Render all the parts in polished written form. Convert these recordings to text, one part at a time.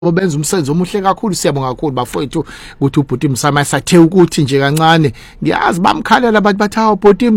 obenza umsebenzi omuhle kakhulu. Siyabonga kakhulu bafowethu ukuthi ubhuti Msama sathe ukuthi nje kancane ngiyazi bamkhalela abantu bathi hawo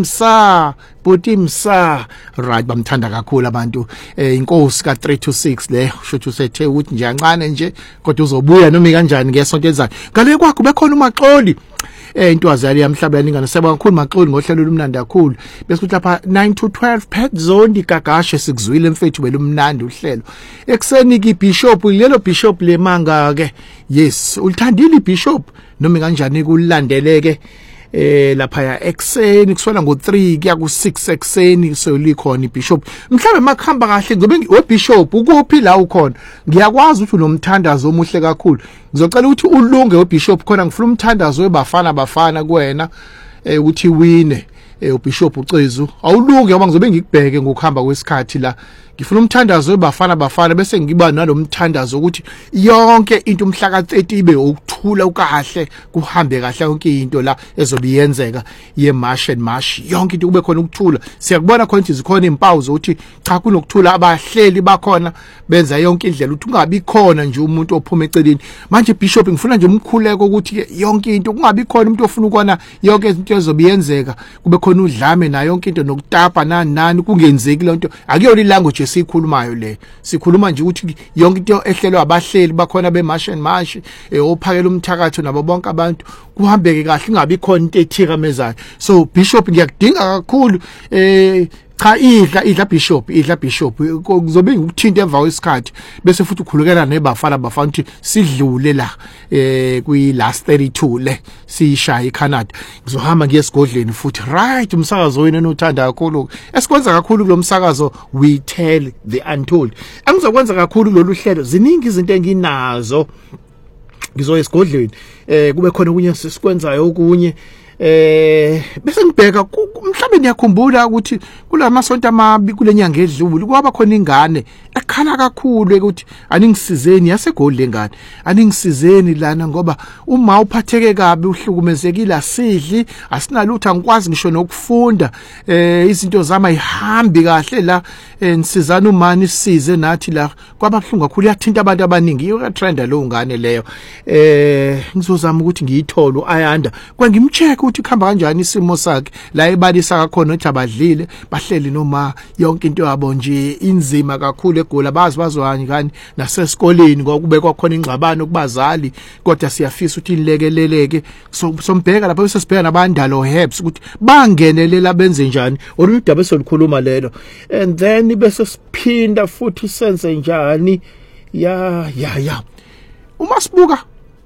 bhuti Msa right, bamthanda kakhulu abantu. Inkosi ka 326 le shothi usethe ukuthi nje kancane nje kodwa uzobuya noma kanjani ngesonto elizayo. Ngale kwakho bekhona uMaxoli intwazi yali yamhlaba yaningana. Siyabonga kakhulu Maxoli ngohlelo lumnandi kakhulu. Bese kuthi lapha 9 to 12 pet zone igagashe sikuzwile mfethu belumnandi uhlelo. Ekseni ki bishop lelo bishop lemanga ke. Yes, ulithandile ibishop noma kanjani kulandeleke lapha ya ekseni kusona ngo3 kuya ku6 ekseni so likhona ibishop. Mhlambe makhamba kahle ngizobe webishop ukuphi la ukhona. Ngiyakwazi ukuthi unomthandazo omuhle kakhulu. Ngizocela ukuthi ulunge webishop khona ngifuna umthandazo webafana kuwena ukuthi wine ubishop ucezu awulunge ngoba ngizobe ngikubheke ngokuhamba kwesikhathi la. Ngifuna umthandazo webafana bese ngiba nalomthandazo ukuthi yonke into umhla ka30 ibe ukuthula ukahle kuhambe kahle yonke into la ezobe yenzeka ye march yonke into kube khona ukuthula. Siyakubona khona ukuthi zikhona impawu zokuthi cha kunokuthula abahleli bakhona benza yonke indlela ukuthi ungabi khona nje umuntu ophuma eceleni. Manje bishop ngifuna nje umkhuleko ukuthi yonke into kungabi khona umuntu ofuna ukona yonke into ezobe yenzeka kube khona udlame na yonke into nokutapa nani kungenzeki lonto. Akuyona ilanguage sikhulumayo le. Sikhuluma nje ukuthi yonke into ehlelwa abahleli bakhona bemarch ophakela umthakatho nabo bonke abantu kuhambeke kahle ingabi khona into ethikamezayo. So bishop ngiyakudinga kakhulu cha idla bishop kuzobe ngikuthinta emva kwesikhathi bese futhi ukhulukela nebafana ukuthi sidlule la kwi last 32 le sishaya eCanada. Ngizohamba ngiye esigodleni futhi right umsakazo wena nothanda kakhulu esikwenza kakhulu kulomsakazo we tell the untold. Angizokwenza kakhulu kulolu hlelo ziningi izinto enginazo ngizoya esigodleni kube khona okunye sisikwenzayo okunye bese ngibheka mhlambe niyakhumbula ukuthi kulamasonto amabi kulenyanga edlule kwaba khona ingane ekhala kakhulu ukuthi aningisizeni yaseGoli ngane aningisizeni lana ngoba uma uphatheke kabi uhlukumezekile asidli asinalutho angikwazi ngisho nokufunda izinto zami ayihambi kahle la nisizana umani size nathi la kwababhlungu kakhulu yathinta abantu abaningi trend lo ngane leyo. Ngizozama ukuthi ngiyithole uAyanda kwangimcheck ukuthi khamba kanjani isimo sakhe la ebalisa kakhona ukuthi abadlile bahleli noma yonke into yabo nje inzima kakhulu eGoli bazwani kani nasesikoleni ngokube kwakhona ingxabano kubazali kodwa siyafisa ukuthi ilekeleleke sombheka lapha bese sibheka nabandalo helps ukuthi bangenelela benze njani oludaba esolikhuluma lelo and then bese siphinda futhi senze njani ya uma sibuka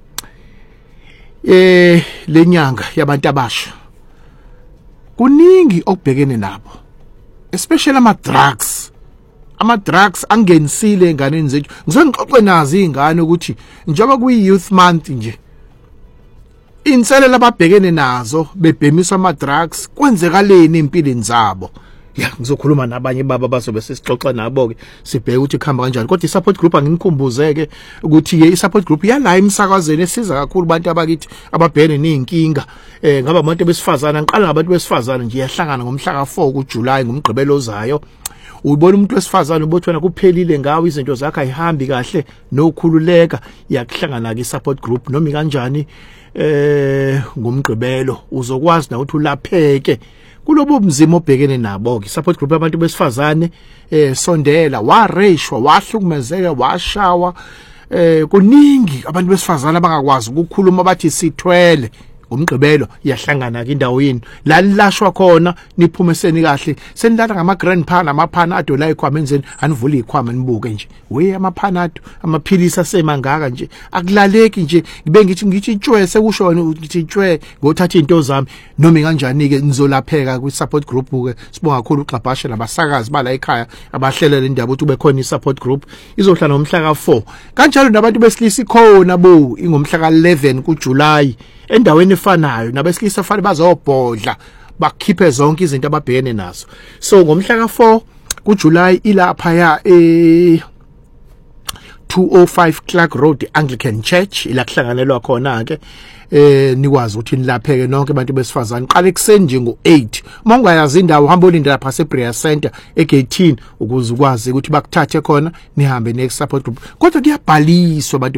lenyanga yabantu abasha kuningi okubhekene nabo especially ama drugs angenisile enganeni zethu. Ngizongixoxe nazi izingane ukuthi njengoba kuyi youth month nje inselelo ababhekene nazo bebhemiswa ama drugs kwenzekaleni empilweni zabo. Ngizokhuluma nabanye baba bazobe sesixoxa nabo ke sibheke ukuthi khamba kanjani kodwa i-support group anginikhumbuze ukuthi i-support group yala emsakazweni esiza kakhulu abantu abakithi ababhekene nezinkinga ngaba abantu besifazana ngiqala ngabantu besifazana nje yahlangana ngomhla ka4 kuJuly ngomgqibelo ozayo. Uyibona umuntu wesifazana ubothwana kuphelile ngawo izinto zakhe ayihambi kahle nokhululeka yakuhlangana ke i-support group noma kanjani ngomgqibelo uzokwazi na ukuthi ulapheke kulobo bumzima obhekene nabo ke support group abantu besifazane sondela wareshwa wahlukumezeka washawa kuningi abantu besifazane abangakwazi ukukhuluma bathi sithwele ngomgqibelo yahlangana ke indawo yini la lilashwa khona niphumeseni kahle senilala ngama grandpa namaphanado la ekhwamenzeni anivula ikhwama nibuke nje we amaphanado amaphilisi asemangaka nje akulaleki nje ngibe ngithi itshwe sekushona ukuthi itshwe ngothatha into zami noma kanjani ke nizolapheka kwi support group ke sibonga kakhulu uXabhasha nabasakazi bala ekhaya abahlelela indaba ukuthi ube khona i support group izohlala ngomhla ka4 kanjalo nabantu besilisa khona bo ingomhla ka11 kuJuly endaweni efanayo nabesilisa fanele bazobhodla bakhiphe zonke izinto ababhekene nazo. So ngomhla ka4 kuJuly ilapha ya 205 Clark Road Anglican Church ila kuhlanganelwa khona ke nikwazi ukuthi nilapheke nonke abantu besifazane qala ekseni nje ngo8 uma ungayazi indawo hamba ulinda lapha seBrea Center egate ukuze ukwazi ukuthi bakuthathe khona nihambe next support group kodwa kuyabhaliswa abantu